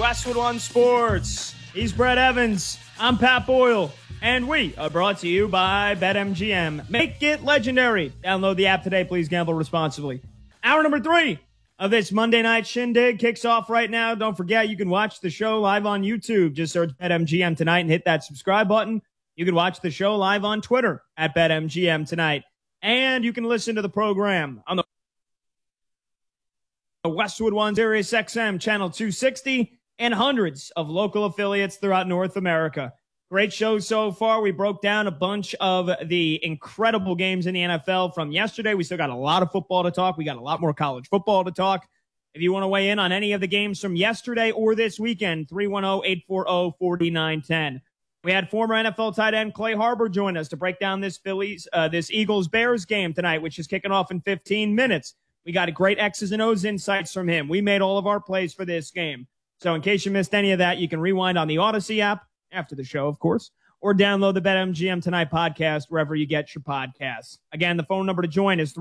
Westwood One Sports. He's Brett Evans. I'm Pat Boyle. And we are brought to you by BetMGM. Make it legendary. Download the app today. Please gamble responsibly. Hour number 3 of this Monday night shindig kicks off right now. Don't forget, you can watch the show live on YouTube. Just search BetMGM tonight and hit that subscribe button. You can watch the show live on Twitter at BetMGM tonight. And you can listen to the program on the Westwood One Sirius XM channel 260 and hundreds of local affiliates throughout North America. Great show so far. We broke down a bunch of the incredible games in the NFL from yesterday. We still got a lot of football to talk. We got a lot more college football to talk. If you want to weigh in on any of the games from yesterday or this weekend, 310-840-4910. We had former NFL tight end Clay Harbor join us to break down this Eagles-Bears game tonight, which is kicking off in 15 minutes. We got a great X's and O's insights from him. We made all of our plays for this game. So in case you missed any of that, you can rewind on the Odyssey app after the show, of course, or download the BetMGM Tonight podcast wherever you get your podcasts. Again, the phone number to join is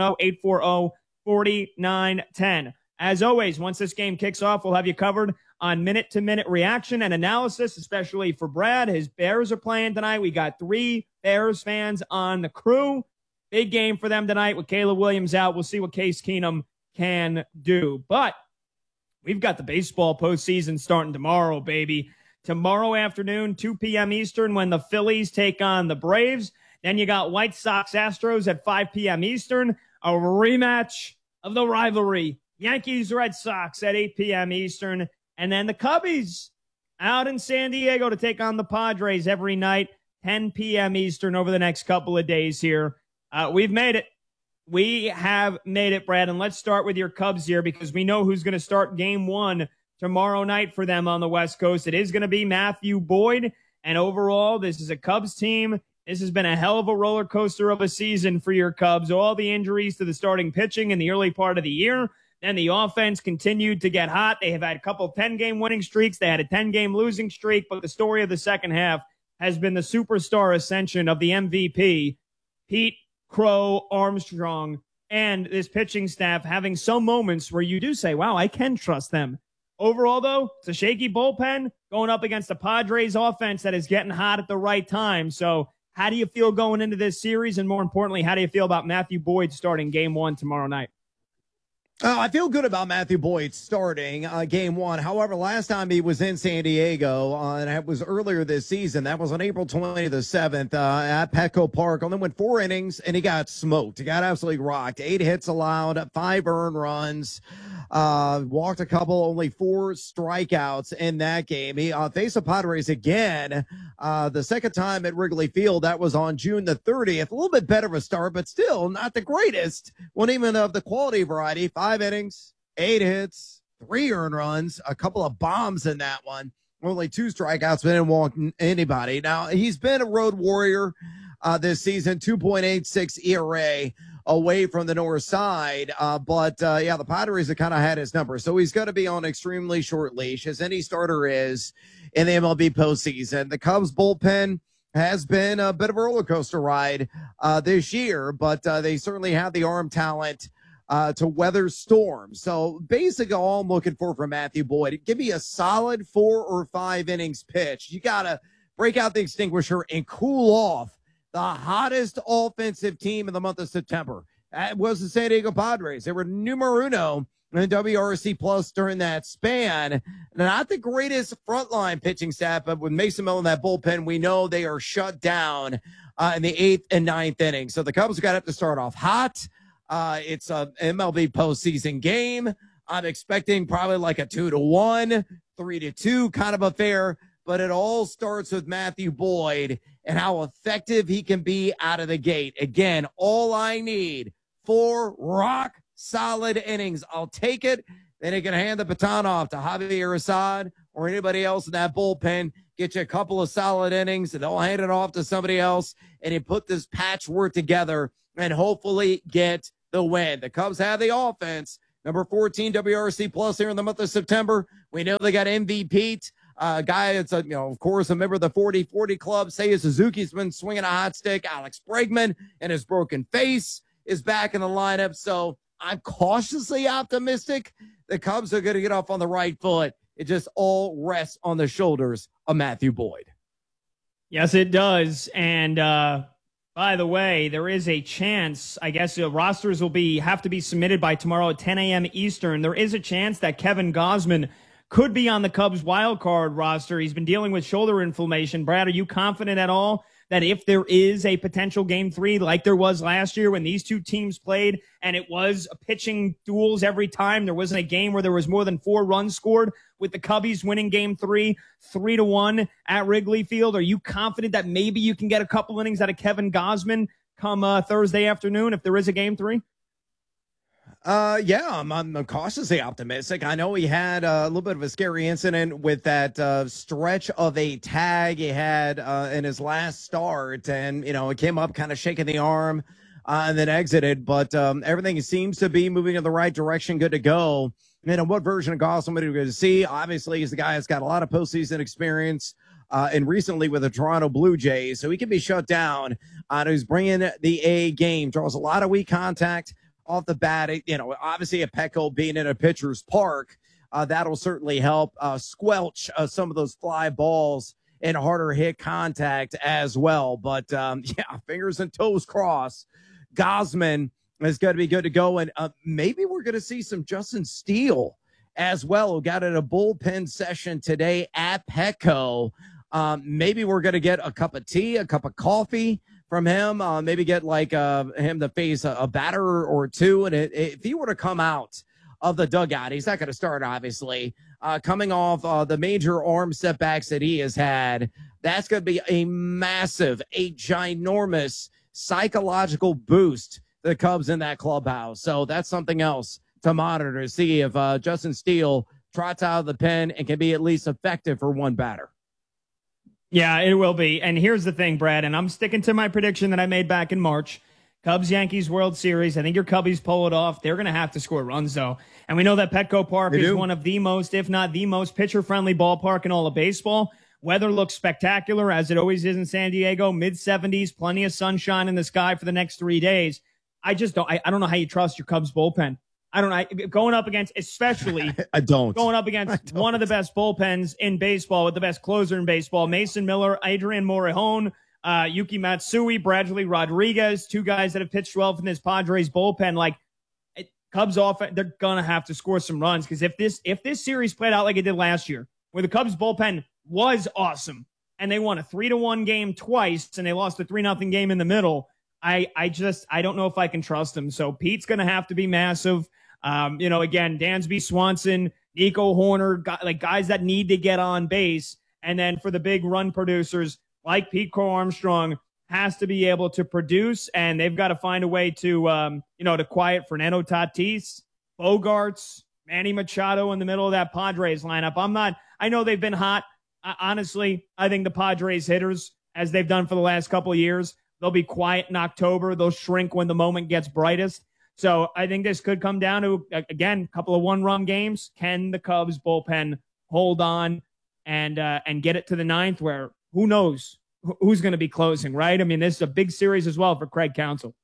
310-840-4910. As always, once this game kicks off, we'll have you covered on minute-to-minute reaction and analysis, especially for Brad. His Bears are playing tonight. We got 3 Bears fans on the crew. Big game for them tonight with Caleb Williams out. We'll see what Case Keenum can do. But we've got the baseball postseason starting tomorrow, baby. Tomorrow afternoon, 2 p.m. Eastern, when the Phillies take on the Braves. Then you got White Sox-Astros at 5 p.m. Eastern, a rematch of the rivalry. Yankees-Red Sox at 8 p.m. Eastern. And then the Cubbies out in San Diego to take on the Padres every night, 10 p.m. Eastern over the next couple of days here. We've made it. We have made it, Brad. And let's start with your Cubs here because we know who's going to start game 1 tomorrow night for them on the West Coast. It is going to be Matthew Boyd. And overall, this is a Cubs team. This has been a hell of a roller coaster of a season for your Cubs. All the injuries to the starting pitching in the early part of the year. Then the offense continued to get hot. They have had a couple 10-game winning streaks. They had a 10-game losing streak. But the story of the second half has been the superstar ascension of the MVP, Pete Crow Armstrong, and this pitching staff having some moments where you do say, wow, I can trust them. Overall, though, it's a shaky bullpen going up against the Padres offense that is getting hot at the right time. So how do you feel going into this series? And more importantly, how do you feel about Matthew Boyd starting game 1 tomorrow night? I feel good about Matthew Boyd starting game 1. However, last time he was in San Diego, and it was earlier this season, that was on April 27th at Petco Park. Only went 4 innings, and he got smoked. He got absolutely rocked. 8 hits allowed, 5 earned runs. Walked a couple, only 4 strikeouts in that game. He faced the Padres again the second time at Wrigley Field. That was on June the 30th. A little bit better of a start, but still not the greatest. One even of the quality variety. 5 innings, 8 hits, 3 earned runs, a couple of bombs in that one. Only 2 strikeouts, but didn't walk anybody. Now, he's been a road warrior this season, 2.86 ERA. Away from the north side. But the Padres have kind of had his number. So he's going to be on extremely short leash, as any starter is in the MLB postseason. The Cubs bullpen has been a bit of a roller coaster ride this year, but they certainly have the arm talent to weather storms. So basically all I'm looking for from Matthew Boyd, give me a solid 4 or 5 innings pitch. You got to break out the extinguisher and cool off the hottest offensive team in the month of September. That was the San Diego Padres. They were numero uno in WRC Plus during that span. Not the greatest frontline pitching staff, but with Mason Miller in that bullpen, we know they are shut down in the 8th and 9th inning. So the Cubs got to have to start off hot. It's a MLB postseason game. I'm expecting probably like a 2-1, 3-2 kind of affair. But it all starts with Matthew Boyd and how effective he can be out of the gate. Again, all I need, 4 rock-solid innings. I'll take it. Then he can hand the baton off to Javier Assad or anybody else in that bullpen. Get you a couple of solid innings, and they'll hand it off to somebody else, and you put this patchwork together and hopefully get the win. The Cubs have the offense. Number 14 WRC Plus here in the month of September. We know they got MVP. Guy that's, of course, a member of the 40-40 club. Seiya Suzuki's been swinging a hot stick. Alex Bregman and his broken face is back in the lineup. So I'm cautiously optimistic the Cubs are going to get off on the right foot it just all rests on the shoulders of Matthew Boyd. Yes, it does. And by the way, there is a chance, I guess rosters will have to be submitted by tomorrow at 10 a.m. Eastern. There is a chance that Kevin Gausman could be on the Cubs wild card roster. He's been dealing with shoulder inflammation. Brad, are you confident at all that if there is a potential game 3 like there was last year when these two teams played and it was pitching duels every time, there wasn't a game where there was more than 4 runs scored with the Cubbies winning game 3, 3-1 at Wrigley Field? Are you confident that maybe you can get a couple innings out of Kevin Gausman come Thursday afternoon if there is a game 3? Yeah, I'm cautiously optimistic. I know he had a little bit of a scary incident with that stretch of a tag he had in his last start, and it came up kind of shaking the arm and then exited. But everything seems to be moving in the right direction. Good to go. What version of Gausman are we going to see? Obviously, he's the guy that's got a lot of postseason experience. And recently with the Toronto Blue Jays, so he can be shut down. He's bringing the A game, draws a lot of weak contact off the bat. Obviously a Petco being in a pitcher's park, that'll certainly help squelch some of those fly balls and harder hit contact as well. But fingers and toes crossed. Gausman is going to be good to go. And maybe we're going to see some Justin Steele as well, who got in a bullpen session today at Petco. Maybe we're going to get a cup of tea, a cup of coffee from him, maybe get him to face a batter or two. And if he were to come out of the dugout, he's not going to start, obviously, coming off the major arm setbacks that he has had. That's going to be a massive, a ginormous psychological boost to the Cubs in that clubhouse. So that's something else to monitor to see if Justin Steele trots out of the pen and can be at least effective for one batter. Yeah, it will be. And here's the thing, Brad, and I'm sticking to my prediction that I made back in March. Cubs-Yankees World Series. I think your Cubbies pull it off. They're going to have to score runs, though. And we know that Petco Park is one of the most, if not the most, pitcher-friendly ballpark in all of baseball. Weather looks spectacular, as it always is in San Diego. Mid-70s, plenty of sunshine in the sky for the next 3 days. I don't know how you trust your Cubs bullpen. I don't know. Going up against, especially, going up against one of the best bullpens in baseball with the best closer in baseball, Mason Miller, Adrian Morejon, Yuki Matsui, Bradley Rodriguez, 2 guys that have pitched well from this Padres bullpen. Cubs offense, they're gonna have to score some runs, because if this series played out like it did last year, where the Cubs bullpen was awesome and they won a 3-1 game twice and they lost a 3-0 game in the middle, I don't know if I can trust them. So Pete's gonna have to be massive. Again, Dansby Swanson, Nico Horner, guys that need to get on base. And then for the big run producers like Pete Crow Armstrong, has to be able to produce, and they've got to find a way to quiet Fernando Tatis, Bogarts, Manny Machado in the middle of that Padres lineup. I know they've been hot. Honestly, I think the Padres hitters, as they've done for the last couple of years, they'll be quiet in October. They'll shrink when the moment gets brightest. So I think this could come down to, again, a couple of one-run games. Can the Cubs bullpen hold on and get it to the 9th, where who knows who's going to be closing, right? I mean, this is a big series as well for Craig Counsell.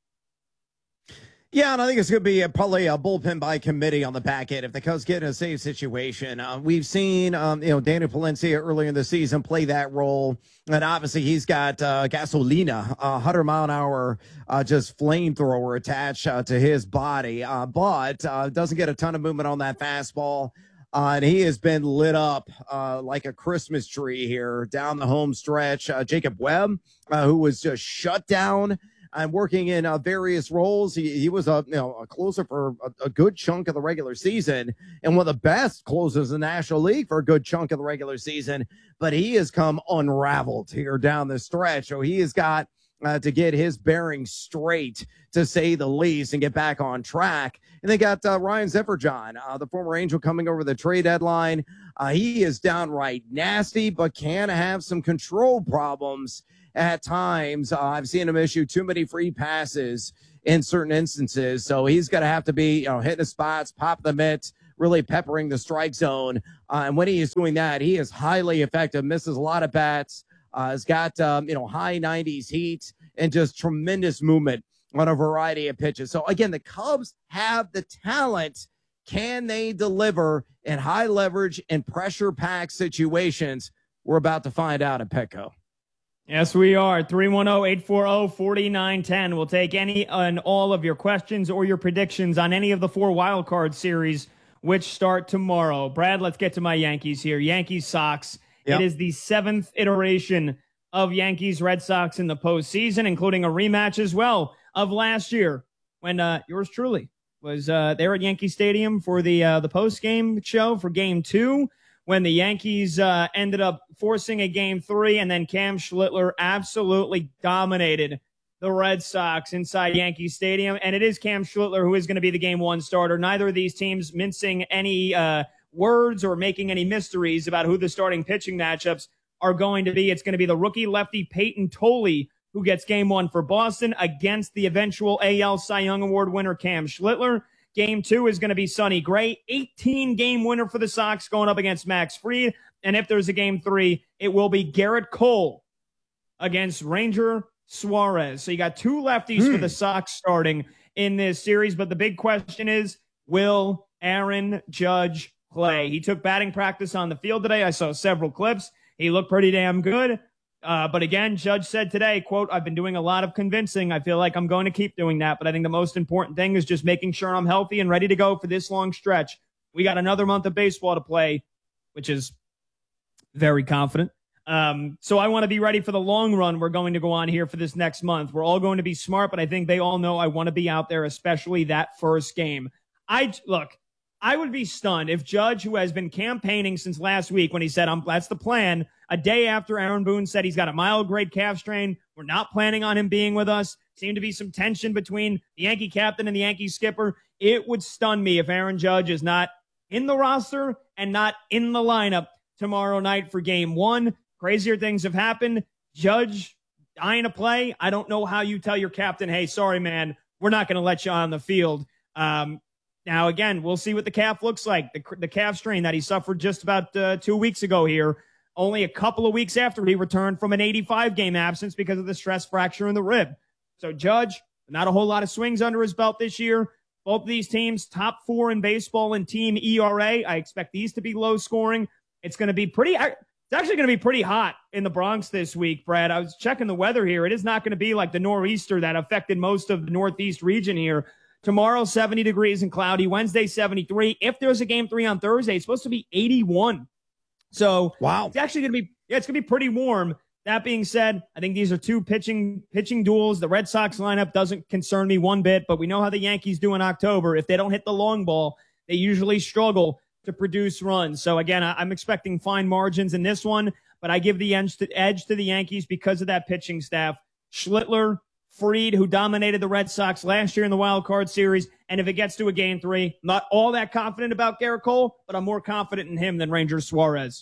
Yeah, and I think it's going to be probably a bullpen by committee on the back end if the Cubs get in a safe situation. We've seen, Daniel Palencia earlier in the season play that role, and obviously he's got gasolina, 100-mile-an-hour just flamethrower attached to his body, but doesn't get a ton of movement on that fastball. And he has been lit up like a Christmas tree here down the home stretch. Jacob Webb, who was just shut down and working in various roles. He was a closer for a good chunk of the regular season and one of the best closers in the National League for a good chunk of the regular season. But he has come unraveled here down the stretch. So he has got to get his bearings straight, to say the least, and get back on track. And they got Ryan Zefferjon, the former Angel, coming over the trade deadline. He is downright nasty, but can have some control problems at times. I've seen him issue too many free passes in certain instances. So he's going to have to be, hitting the spots, pop the mitt, really peppering the strike zone. And when he is doing that, he is highly effective, misses a lot of bats, has got, high 90s heat and just tremendous movement on a variety of pitches. So again, the Cubs have the talent. can they deliver in high leverage and pressure packed situations? We're about to find out at Petco. Yes, we are. 310-840-4910. We'll take any and all of your questions or your predictions on any of the 4 wildcard series, which start tomorrow. Brad, let's get to my Yankees here. Yankees Sox. Yep. It is the 7th iteration of Yankees Red Sox in the postseason, including a rematch as well of last year when yours truly was there at Yankee Stadium for the post-game show for Game 2. When the Yankees ended up forcing a Game 3, and then Cam Schlittler absolutely dominated the Red Sox inside Yankee Stadium. And it is Cam Schlittler who is going to be the Game 1 starter. Neither of these teams mincing any words or making any mysteries about who the starting pitching matchups are going to be. It's going to be the rookie lefty Peyton Tolley who gets Game 1 for Boston against the eventual AL Cy Young Award winner Cam Schlittler. Game 2 is going to be Sonny Gray, 18-game winner for the Sox going up against Max Fried. And if there's a Game 3, it will be Garrett Cole against Ranger Suarez. So you got 2 lefties for the Sox starting in this series. But the big question is, will Aaron Judge play? He took batting practice on the field today. I saw several clips. He looked pretty damn good. But again, Judge said today, quote, I've been doing a lot of convincing. I feel like I'm going to keep doing that. But I think the most important thing is just making sure I'm healthy and ready to go for this long stretch. We got another month of baseball to play, which is very confident. So I want to be ready for the long run we're going to go on here for this next month. We're all going to be smart, but I think they all know I want to be out there, especially that first game. I would be stunned if Judge, who has been campaigning since last week when he said, that's the plan, a day after Aaron Boone said he's got a mild-grade calf strain, we're not planning on him being with us, seemed to be some tension between the Yankee captain and the Yankee skipper. It would stun me if Aaron Judge is not in the roster and not in the lineup tomorrow night for Game 1. Crazier things have happened. Judge dying to play. I don't know how you tell your captain, hey, sorry, man, we're not going to let you on the field. Now, again, we'll see what the calf looks like, the calf strain that he suffered just about 2 weeks ago here, only a couple of weeks after he returned from an 85-game absence because of the stress fracture in the rib. So Judge, not a whole lot of swings under his belt this year. Both of these teams, top 4 in baseball in team ERA. I expect these to be low scoring. It's actually going to be pretty hot in the Bronx this week, Brad. I was checking the weather here. It is not going to be like the nor'easter that affected most of the Northeast region here. Tomorrow, 70 degrees and cloudy. Wednesday, 73. If there's a Game 3 on Thursday, it's supposed to be 81. So wow, it's actually going to be, it's going to be pretty warm. That being said, I think these are 2 pitching duels. The Red Sox lineup doesn't concern me one bit, but we know how the Yankees do in October. If they don't hit the long ball, they usually struggle to produce runs. So again, I'm expecting fine margins in this one, but I give the edge to the Yankees because of that pitching staff. Schlittler, Fried, who dominated the Red Sox last year in the wild card series. And if it gets to a Game 3, not all that confident about Garrett Cole, but I'm more confident in him than Ranger Suarez.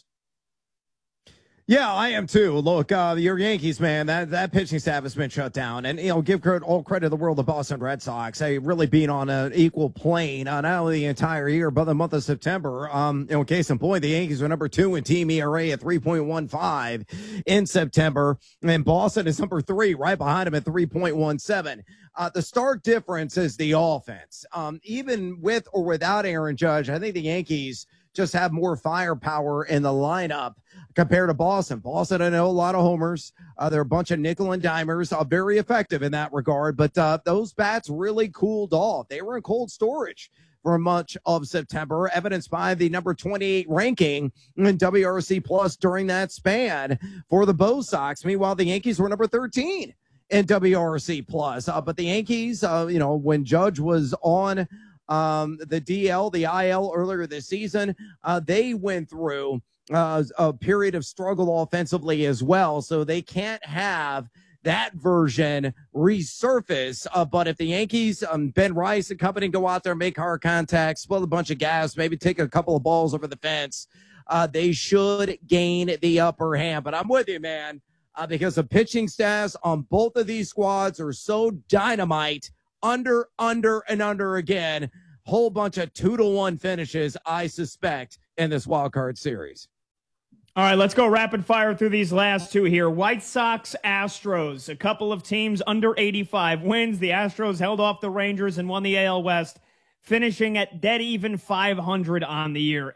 Yeah, I am too. Look, your Yankees, man, that pitching staff has been shut down. And, give all credit to the world of Boston Red Sox. They really being on an equal plane, not only the entire year, but the month of September. Case in point, the Yankees are number 2 in team ERA at 3.15 in September. And Boston is number 3, right behind them at 3.17. The stark difference is the offense. Even with or without Aaron Judge, I think the Yankees just have more firepower in the lineup compared to Boston. Boston, I know, a lot of homers. They're a bunch of nickel and dimers, very effective in that regard. But those bats really cooled off. They were in cold storage for much of September, evidenced by the number 28 ranking in WRC Plus during that span for the Bo Sox. Meanwhile, the Yankees were number 13 in WRC Plus. But the Yankees, when Judge was on the DL, the IL earlier this season, they went through a period of struggle offensively as well. So they can't have that version resurface. But if the Yankees, Ben Rice and company go out there, make hard contact, spill a bunch of gas, maybe take a couple of balls over the fence, they should gain the upper hand. But I'm with you, man, because the pitching staffs on both of these squads are so dynamite. Under, and under again. Whole bunch of 2-1 finishes, I suspect, in this wild card series. All right, let's go rapid fire through these last 2 here. White Sox, Astros, a couple of teams under 85 wins. The Astros held off the Rangers and won the AL West finishing at dead even 500 on the year,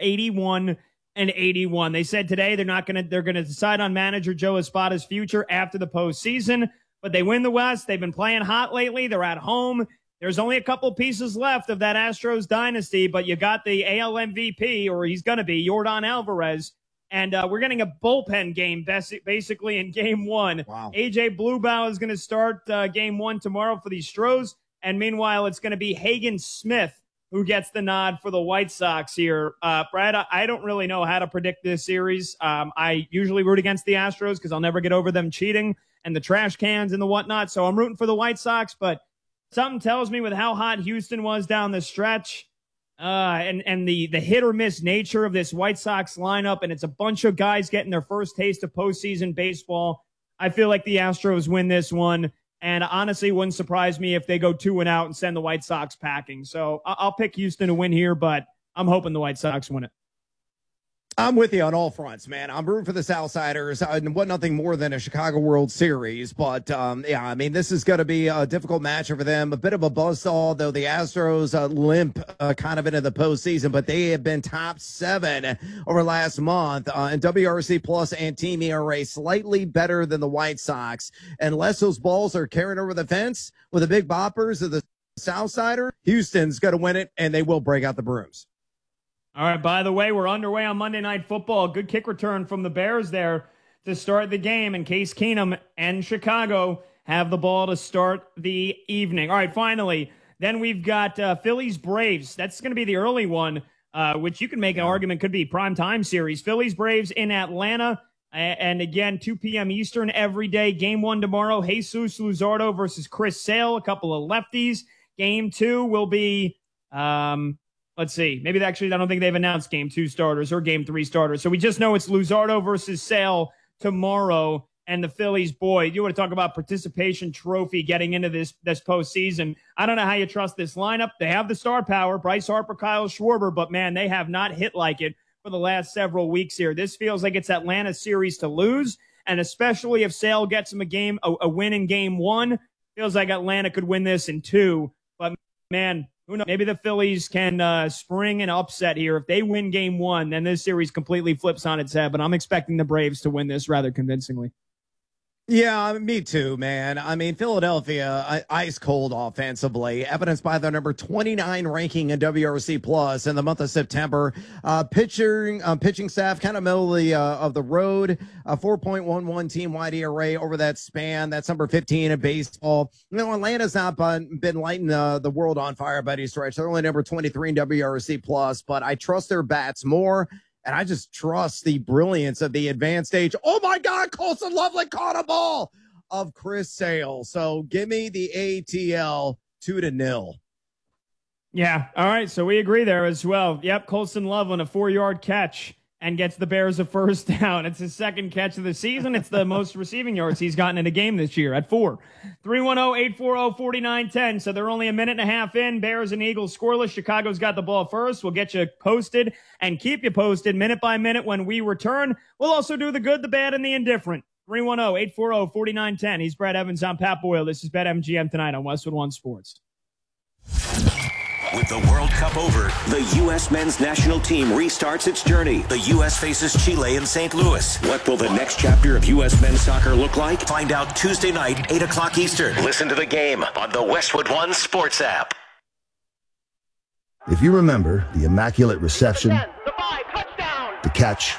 81-81. They said today they're going to decide on manager Joe Espada's future after the postseason, but they win the West. They've been playing hot lately. They're at home. There's only a couple pieces left of that Astros dynasty, but you got the AL MVP, or he's going to be, Yordan Alvarez. And we're getting a bullpen game basically in game one. Wow. AJ Bluebow is going to start game one tomorrow for the Astros. And meanwhile, it's going to be Hagen Smith who gets the nod for the White Sox here. Brad, I don't really know how to predict this series. I usually root against the Astros because I'll never get over them cheating and the trash cans and the whatnot. So I'm rooting for the White Sox, but something tells me with how hot Houston was down the stretch, and the hit or miss nature of this White Sox lineup, and it's a bunch of guys getting their first taste of postseason baseball, I feel like the Astros win this one. And honestly, wouldn't surprise me if they go 2-out and send the White Sox packing. So I'll pick Houston to win here, but I'm hoping the White Sox win it. I'm with you on all fronts, man. I'm rooting for the Southsiders. What nothing more than a Chicago World Series, but yeah, I mean, this is going to be a difficult matchup for them. A bit of a buzzsaw, though. The Astros limp kind of into the postseason, but they have been top 7 over last month, and WRC plus and team ERA slightly better than the White Sox. Unless those balls are carrying over the fence with the big boppers of the Southsider, Houston's going to win it, and they will break out the brooms. All right, by the way, we're underway on Monday Night Football. Good kick return from the Bears there to start the game, and Case Keenum and Chicago have the ball to start the evening. All right, finally, then we've got Phillies-Braves. That's going to be the early one, which you can make an argument could be primetime series. Phillies-Braves in Atlanta, and again, 2 p.m. Eastern every day. Game 1 tomorrow, Jesus Luzardo versus Chris Sale, a couple of lefties. Game 2 will be... let's see. Maybe I don't think they've announced game 2 starters or game 3 starters. So we just know it's Luzardo versus Sale tomorrow. And the Phillies, boy, you want to talk about participation trophy getting into this postseason. I don't know how you trust this lineup. They have the star power, Bryce Harper, Kyle Schwarber, but man, they have not hit like it for the last several weeks here. This feels like it's Atlanta's series to lose. And especially if Sale gets him a win in game 1, feels like Atlanta could win this in 2. But man, who knows? Maybe the Phillies can spring an upset here. If they win game 1, then this series completely flips on its head. But I'm expecting the Braves to win this rather convincingly. Yeah, me too, man. I mean, Philadelphia, ice cold offensively, evidenced by their number 29 ranking in WRC plus in the month of September. Pitching staff kind of middle of the road, 4.11 team-wide ERA over that span. That's number 15 in baseball. You know, Atlanta's not been lighting the world on fire by any stretch. They're only number 23 in WRC plus, but I trust their bats more. And I just trust the brilliance of the advanced stage. Oh, my God, Colson Loveland caught a ball of Chris Sale. So give me the ATL 2-0. Yeah, all right, so we agree there as well. Yep, Colson Loveland, a 4-yard catch, and gets the Bears a first down. It's his second catch of the season. It's the most receiving yards he's gotten in a game this year at 4. 310-840-4910. So they're only a minute and a half in. Bears and Eagles scoreless. Chicago's got the ball first. We'll get you posted and keep you posted minute by minute when we return. We'll also do the good, the bad, and the indifferent. 310-840-4910. He's Brad Evans. I'm Pat Boyle. This is BetMGM tonight on Westwood One Sports. With the World Cup over, the U.S. men's national team restarts its journey. The U.S. faces Chile in St. Louis. What will the next chapter of U.S. men's soccer look like? Find out Tuesday night, 8 o'clock Eastern. Listen to the game on the Westwood One Sports app. If you remember the immaculate reception, the catch,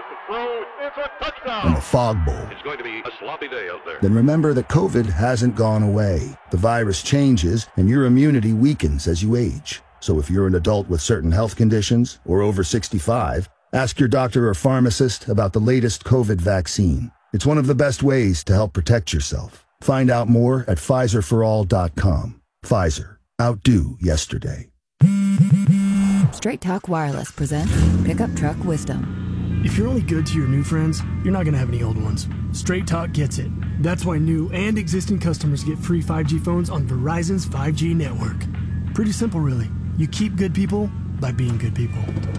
and the fog bowl, it's going to be a sloppy day out there. Then remember that COVID hasn't gone away. The virus changes, and your immunity weakens as you age. So if you're an adult with certain health conditions or over 65, ask your doctor or pharmacist about the latest COVID vaccine. It's one of the best ways to help protect yourself. Find out more at PfizerForAll.com. Pfizer. Outdo yesterday. Straight Talk Wireless presents Pickup Truck Wisdom. If you're only good to your new friends, you're not going to have any old ones. Straight Talk gets it. That's why new and existing customers get free 5G phones on Verizon's 5G network. Pretty simple, really. You keep good people by being good people.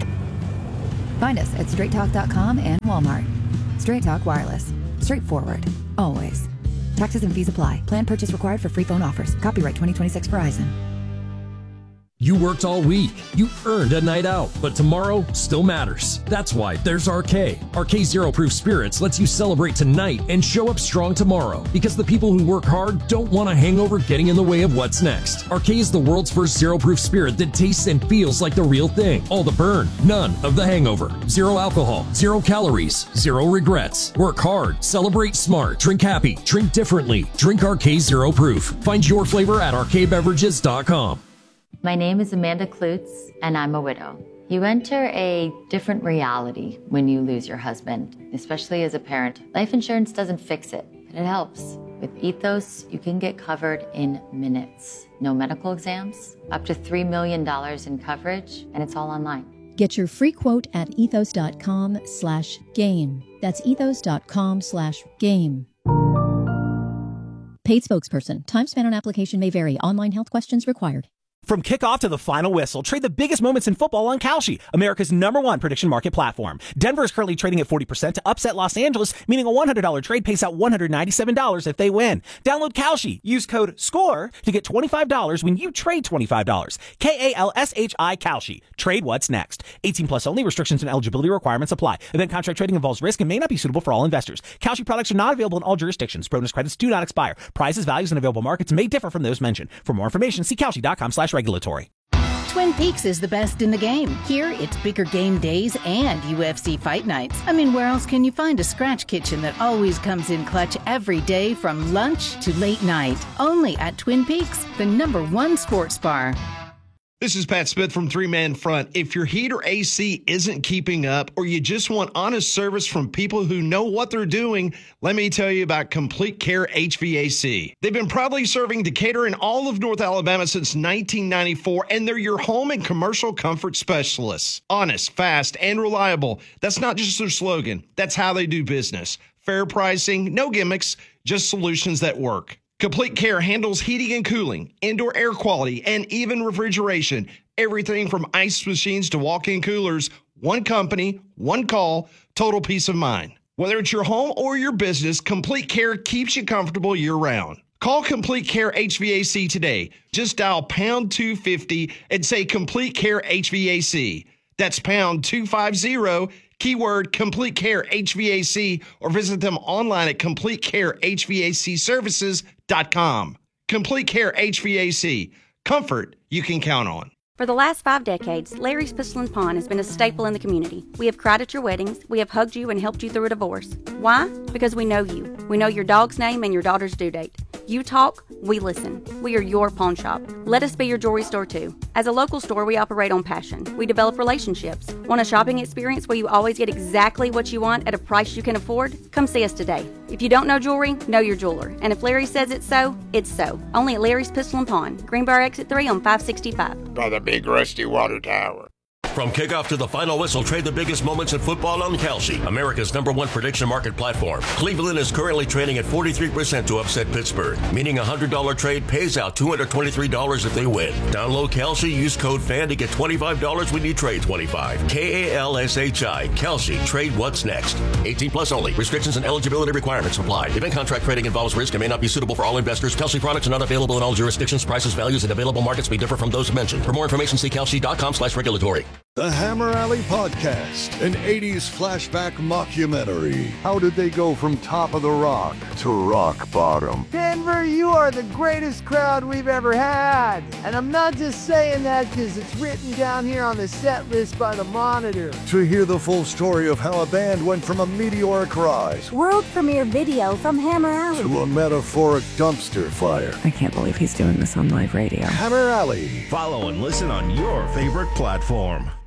Find us at straighttalk.com and Walmart. Straight Talk Wireless. Straightforward. Always. Taxes and fees apply. Plan purchase required for free phone offers. Copyright 2026 Verizon. You worked all week. You earned a night out, but tomorrow still matters. That's why there's RK. RK Zero Proof Spirits lets you celebrate tonight and show up strong tomorrow, because the people who work hard don't want a hangover getting in the way of what's next. RK is the world's first zero proof spirit that tastes and feels like the real thing. All the burn, none of the hangover. Zero alcohol, 0 calories, 0 regrets. Work hard, celebrate smart, drink happy, drink differently. Drink RK Zero Proof. Find your flavor at rkbeverages.com. My name is Amanda Klutz, and I'm a widow. You enter a different reality when you lose your husband, especially as a parent. Life insurance doesn't fix it, but it helps. With Ethos, you can get covered in minutes. No medical exams, up to $3 million in coverage, and it's all online. Get your free quote at ethos.com/game. That's ethos.com/game. Paid spokesperson. Time spent on application may vary. Online health questions required. From kickoff to the final whistle, trade the biggest moments in football on Kalshi, America's #1 prediction market platform. Denver is currently trading at 40% to upset Los Angeles, meaning a $100 trade pays out $197 if they win. Download Kalshi. Use code SCORE to get $25 when you trade $25. KALSHI Kalshi. Trade what's next. 18 plus only. Restrictions and eligibility requirements apply. Event contract trading involves risk and may not be suitable for all investors. Kalshi products are not available in all jurisdictions. Bonus credits do not expire. Prices, values, and available markets may differ from those mentioned. For more information, see Kalshi.com/regulatory. Twin Peaks is the best in the game. Here, it's bigger game days and UFC fight nights. I mean, where else can you find a scratch kitchen that always comes in clutch every day from lunch to late night? Only at Twin Peaks, the #1 sports bar. This is Pat Smith from Three Man Front. If your heat or AC isn't keeping up, or you just want honest service from people who know what they're doing, let me tell you about Complete Care HVAC. They've been proudly serving Decatur and all of North Alabama since 1994, and they're your home and commercial comfort specialists. Honest, fast, and reliable. That's not just their slogan. That's how they do business. Fair pricing, no gimmicks, just solutions that work. Complete Care handles heating and cooling, indoor air quality, and even refrigeration. Everything from ice machines to walk-in coolers. One company, one call, total peace of mind. Whether it's your home or your business, Complete Care keeps you comfortable year-round. Call Complete Care HVAC today. Just dial pound 250 and say Complete Care HVAC. That's pound 250, keyword Complete Care HVAC, or visit them online at CompleteCareHVACservices.com. Complete Care HVAC. Comfort you can count on. For the last 5 decades, Larry's Pistol and Pawn has been a staple in the community. We have cried at your weddings. We have hugged you and helped you through a divorce. Why? Because we know you. We know your dog's name and your daughter's due date. You talk, we listen. We are your pawn shop. Let us be your jewelry store too. As a local store, we operate on passion. We develop relationships. Want a shopping experience where you always get exactly what you want at a price you can afford? Come see us today. If you don't know jewelry, know your jeweler. And if Larry says it's so, it's so. Only at Larry's Pistol and Pawn, Greenbrier Exit 3 on 565. By the big rusty water tower. From kickoff to the final whistle, trade the biggest moments in football on Kalshi, America's #1 prediction market platform. Cleveland is currently trading at 43% to upset Pittsburgh, meaning a $100 trade pays out $223 if they win. Download Kalshi, use code FAN to get $25 when you trade 25. KALSHI, Kalshi, trade what's next. 18 plus only. Restrictions and eligibility requirements apply. Event contract trading involves risk and may not be suitable for all investors. Kalshi products are not available in all jurisdictions. Prices, values, and available markets may differ from those mentioned. For more information, see Kalshi.com/regulatory. The Hammer Alley Podcast, an 80s flashback mockumentary. How did they go from top of the rock to rock bottom? Denver, you are the greatest crowd we've ever had. And I'm not just saying that because it's written down here on the set list by the Monitor. To hear the full story of how a band went from a meteoric rise, world premiere video from Hammer Alley, to a metaphoric dumpster fire. I can't believe he's doing this on live radio. Hammer Alley. Follow and listen on your favorite platform.